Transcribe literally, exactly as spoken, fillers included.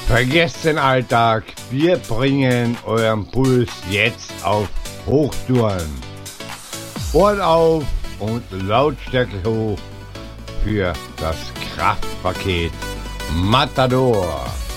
Vergesst den Alltag, wir bringen euren Puls jetzt auf Hochtouren. Ohren auf und Lautstärke hoch für das Kraftpaket Matador.